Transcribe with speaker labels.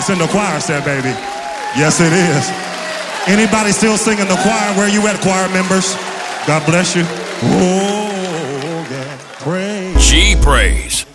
Speaker 1: It's in the choir set, baby. Yes, it is. Anybody still singing the choir? Where you at, choir members? God bless you. Oh, yeah. Praise.
Speaker 2: G Praise.